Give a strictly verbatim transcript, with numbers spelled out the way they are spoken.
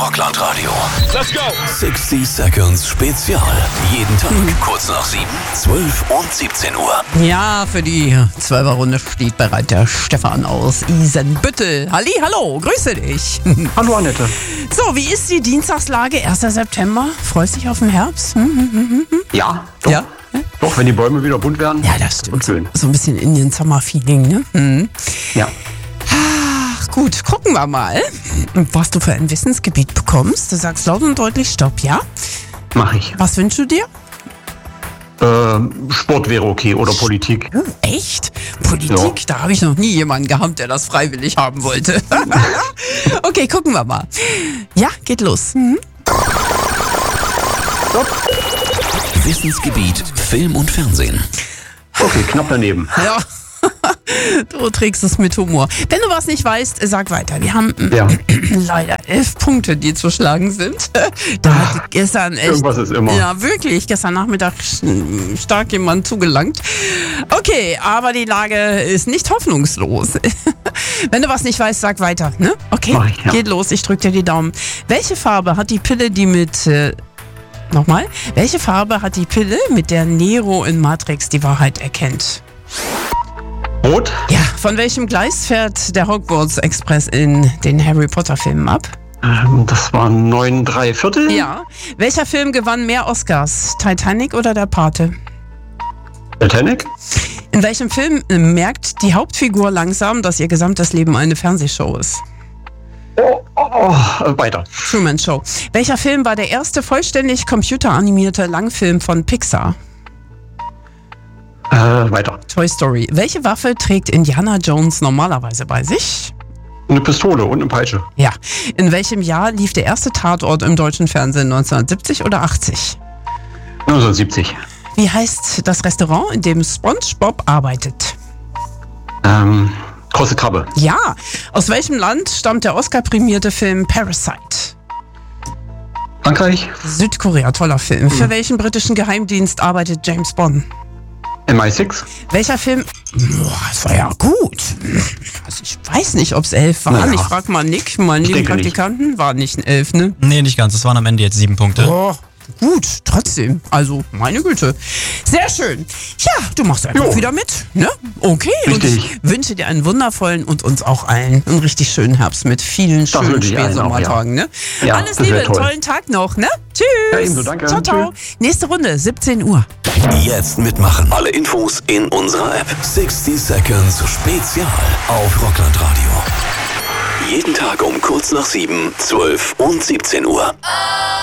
Rockland-Radio. Let's go! sixty Seconds Spezial. Jeden Tag kurz nach sieben, zwölf und siebzehn Uhr. Ja, für die Zwölferrunde steht bereit der Stefan aus Isenbüttel. Halli, hallo, grüße dich. Hallo Annette. So, wie ist die Dienstagslage? erster September. Freust dich auf den Herbst? Hm, hm, hm, hm. Ja, doch. Ja? Doch, wenn die Bäume wieder bunt werden. Ja, das stimmt. Und schön. So ein bisschen Indian Summer Feeling, ne? Hm. Ja. Ach, gut, gucken wir mal, was du für ein Wissensgebiet bekommst. Du sagst laut und deutlich Stopp, ja? Mach ich. Was wünschst du dir? Ähm, Sport wäre okay oder Politik. Oh, echt? Politik? Da habe ich noch nie jemanden gehabt, der das freiwillig haben wollte. Okay, gucken wir mal. Ja, geht los. Mhm. Wissensgebiet Film und Fernsehen. Okay, knapp daneben. Ja, du trägst es mit Humor. Wenn du was nicht weißt, sag weiter. Wir haben Ja. leider elf Punkte, die zu schlagen sind. Da hat gestern echt... Irgendwas ist immer. Ja, wirklich. Gestern Nachmittag stark jemand zugelangt. Okay, aber die Lage ist nicht hoffnungslos. Wenn du was nicht weißt, sag weiter. Ne? Okay, Mach ich, ja. Geht los. Ich drück dir die Daumen. Welche Farbe hat die Pille, die mit... Äh, Nochmal. Welche Farbe hat die Pille, mit der Neo in Matrix die Wahrheit erkennt? Rot? Ja, von welchem Gleis fährt der Hogwarts Express in den Harry Potter Filmen ab? Ähm, das waren neun, drei Viertel. Ja. Welcher Film gewann mehr Oscars? Titanic oder Der Pate? Titanic? In welchem Film merkt die Hauptfigur langsam, dass ihr gesamtes Leben eine Fernsehshow ist? Oh, oh, oh, weiter. Truman Show. Welcher Film war der erste vollständig computeranimierte Langfilm von Pixar? Äh, weiter. Toy Story. Welche Waffe trägt Indiana Jones normalerweise bei sich? Eine Pistole und eine Peitsche. Ja. In welchem Jahr lief der erste Tatort im deutschen Fernsehen? neunzehnhundertsiebzig oder achtzig? neunzehnhundertsiebzig. Wie heißt das Restaurant, in dem SpongeBob arbeitet? Ähm, große Krabbe. Ja. Aus welchem Land stammt der Oscar-prämierte Film Parasite? Frankreich? Südkorea, toller Film. Für welchen britischen Geheimdienst arbeitet James Bond? M I sechs? Welcher Film? Boah, das war ja gut. Also ich weiß nicht, ob es elf waren. Naja. Ich frag mal Nick, meinen lieben denke nicht. Praktikanten. War nicht ein elf, ne? Nee, nicht ganz. Es waren am Ende jetzt sieben Punkte. Oh, gut, trotzdem. Also, meine Güte. Sehr schön. Ja, du machst einfach Jo. wieder mit, ne? Okay. Richtig. Und ich wünsche dir einen wundervollen und uns auch allen einen richtig schönen Herbst mit vielen schönen wünsche ich allen auch, Spätsommertagen, ne? Ja, Alles das wär Liebe, toll. tollen Tag noch, ne? Tschüss. Ja, ebenso, danke. Ciao, ciao. Tschüss. Nächste Runde, siebzehn Uhr. Jetzt mitmachen. Alle Infos in unserer App. sixty Seconds Spezial auf Rockland-Radio. Jeden Tag um kurz nach sieben, zwölf und siebzehn Uhr.